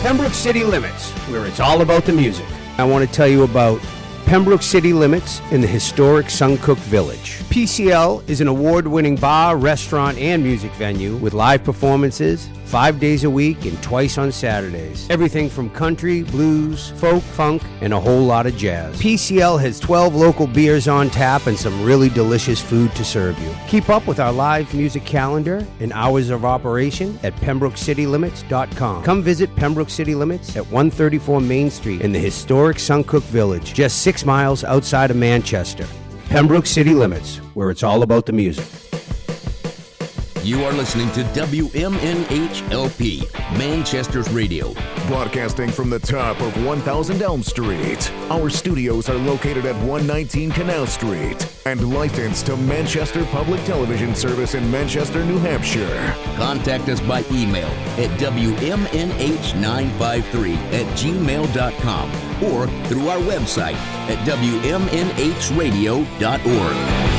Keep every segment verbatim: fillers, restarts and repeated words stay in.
Pembroke City Limits, where it's all about the music. I want to tell you about Pembroke City Limits in the historic Suncook Village. P C L is an award-winning bar, restaurant, and music venue with live performances five days a week and twice on Saturdays. Everything from country, blues, folk, funk, and a whole lot of jazz. P C L has twelve local beers on tap and some really delicious food to serve you. Keep up with our live music calendar and hours of operation at pembroke city limits dot com. Come visit Pembroke City Limits at one thirty-four Main Street in the historic Suncook Village, just six miles outside of Manchester. Pembroke City Limits, where it's all about the music. You are listening to W M N H L P, Manchester's radio. Broadcasting from the top of one thousand Elm Street. Our studios are located at one nineteen Canal Street and licensed to Manchester Public Television Service in Manchester, New Hampshire. Contact us by email at W M N H nine five three at gmail dot com or through our website at W M N H radio dot org.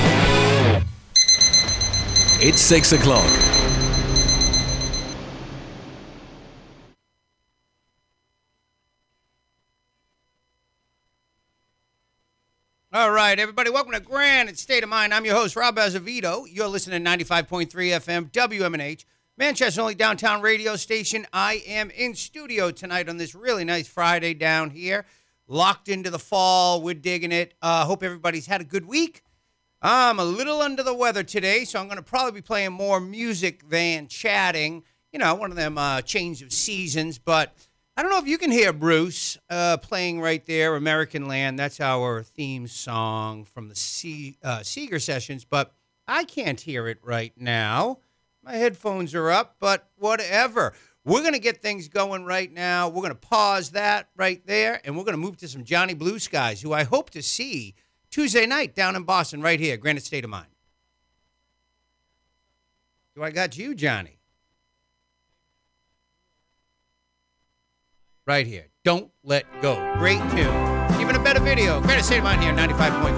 It's six o'clock. All right, everybody, welcome to Granite State of Mind. I'm your host, Rob Azevedo. You're listening to ninety-five point three F M, W M N H, Manchester's only downtown radio station. I am in studio tonight on this really nice Friday down here. Locked into the fall. We're digging it. Uh, hope everybody's had a good week. I'm a little under the weather today, so I'm going to probably be playing more music than chatting. You know, one of them uh, change of seasons. But I don't know if you can hear Bruce uh, playing right there, American Land. That's our theme song from the Se- uh, Seeger sessions. But I can't hear it right now. My headphones are up, but whatever. We're going to get things going right now. We're going to pause that right there, and we're going to move to some Johnny Blue Skies, who I hope to see Tuesday night down in Boston, right here, Granite State of Mind. Do I got you, Johnny? Right here. Don't Let Go. Great tune. Even a better video. Granite State of Mind here, ninety-five point three.